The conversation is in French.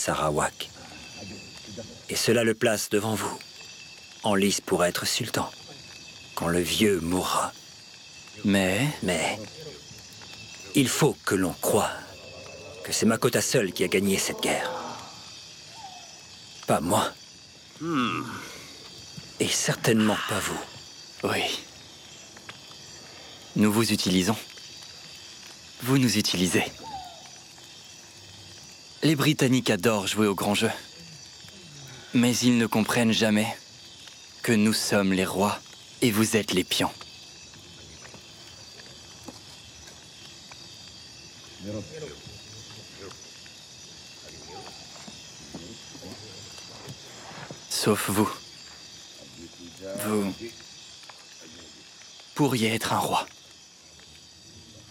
Sarawak. Et cela le place devant vous, en lice pour être sultan, quand le vieux mourra. Mais il faut que l'on croie que c'est Makota seul qui a gagné cette guerre. Pas moi. Et certainement pas vous. Oui. Nous vous utilisons. Vous nous utilisez. Les Britanniques adorent jouer au grand jeu. Mais ils ne comprennent jamais que nous sommes les rois et vous êtes les pions. Sauf vous. Vous pourriez être un roi.